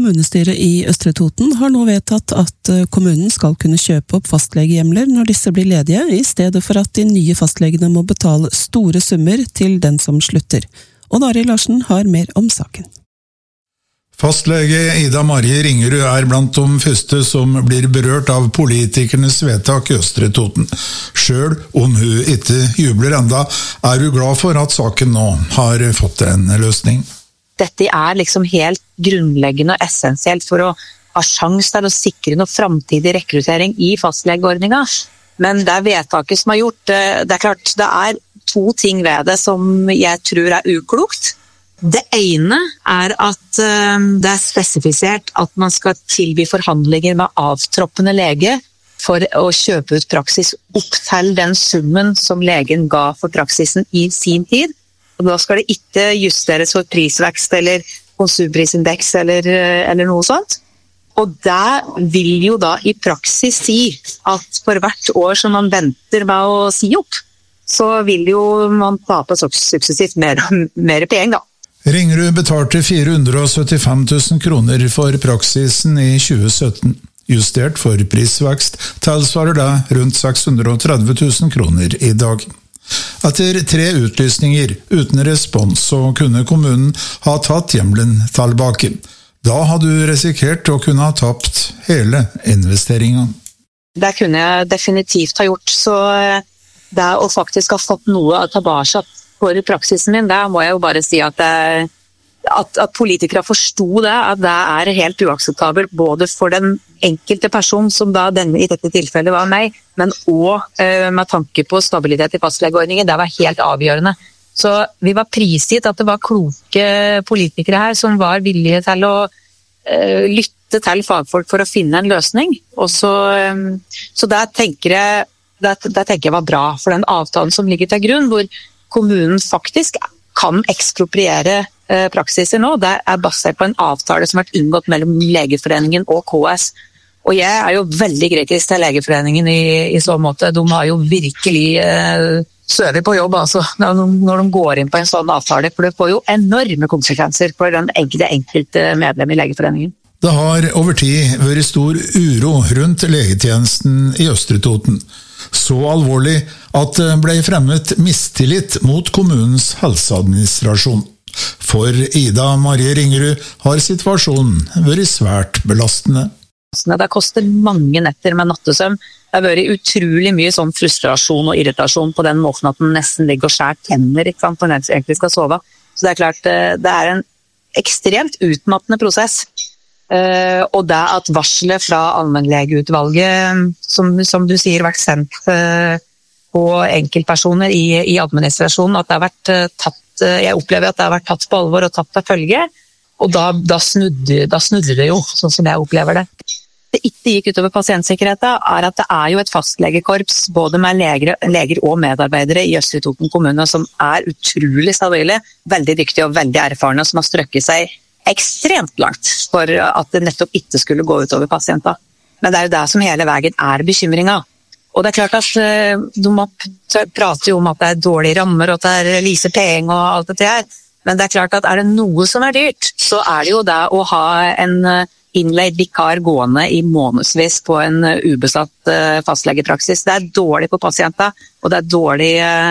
Kommunestyret i Østre Toten har nå vedtatt at kommunen skal kunne kjøpe opp fastlegehjemler når disse blir ledige, i stedet for at de nye fastlegene må betale store summer til den som slutter. Og Arild Larsen har mer om saken. Fastlege Ida Marie Ringerud blant de første som blir berørt av politikernes vedtak i Østre Toten. Selv om hun ikke jubler enda, hun glad for at saken nå har fått en løsning. Dette liksom helt grunnleggende og essensielt for å ha sjans til å sikre noe fremtidig rekruttering i fastlegeordningen. Men det vedtaket som gjort, det klart, det to ting ved det som jeg tror uklokt. Det ene at det spesifisert at man skal tilby forhandlinger med avtroppende lege for å kjøpe ut praksis opp til den summen som legen ga for praksisen i sin tid. Og da skal det ikke justeres for prisvekst eller konsumprisindeks eller noe sånt. Og det vil jo da i praksis si at for hvert år som man venter med å si opp, så vil jo man tape suksessivt mer penger da. Ringerud betalte 475 000 kroner for praksisen i 2017. Justert for prisvekst tilsvarer det rundt 630 000 kroner i dag. Etter 3 utlysninger uten respons så kunne kommunen ha tatt hjemmelen tilbake. Da hadde du risikert å kunne ha tapt hele investeringen. Det kunne jeg definitivt ha gjort, så det å faktisk ha fått noe tilbake for praksisen min, der må jeg jo bare si at politikere forstod det, at det helt uakseptabelt både for den enkelte person som da i dette tilfellet var meg, men også med tanke på stabilitet i fastlegeordningen, det var helt avgjørende. Så vi var prisgitt at det var kloke politikere her som var villige til å lytte til fagfolk for å finne en løsning. Og så det tenker jeg var bra for den avtalen som ligger til grunn, hvor kommunen faktisk kan ekspropriere praksiser nå. Det basert på en avtale som har vært inngått mellom Legeforeningen og KS. Og jeg jo veldig kritisk til Legeforeningen i så måte. De har jo virkelig søver på jobb altså, når de går inn på en sånn avtale, for det får jo enorme konsekvenser for den enkelte medlem i Legeforeningen. Det har over tid vært stor uro rundt legetjenesten i Østre Toten. Så alvorlig at det ble fremmet mistillit mot kommunens helseadministrasjon. For Ida Marie Ringerud har situasjonen vært svært belastende. Det koster mange netter med nattesøvn. Det har vært utrolig mye sånn frustrasjon og irritasjon på den måten at den nesten ligger og skjær tenner, ikke sant, for den som egentlig skal sove. Så det klart, det en ekstremt utmattende prosess. Og det at varselet fra allmennlegeutvalget, som du sier, vært sendt på enkeltpersoner i administrasjonen, at det har vært tatt, jeg opplever at det har vært tatt på alvor og tatt til følge, og da snudde det jo, sånn som jeg opplever det. Det ikke gikk utover pasientsikkerheten at det jo et fastlegekorps, både med leger og medarbeidere i Østre Toten kommune, som utrolig stabile, veldig dyktige og veldig erfarne, som har strøkket seg ekstremt langt for at det nettopp ikke skulle gå utover pasienter. Men det jo det som hele veien bekymringen. Og det klart at de prater jo om at det dårlige rammer, og at det lise penger og alt dette her. Men det klart at det noe som dyrt, så det jo det å ha en innleid vikar gående i månedsvis på en ubesatt fastlegepraksis. Det dårlig på pasienter, og det dårlig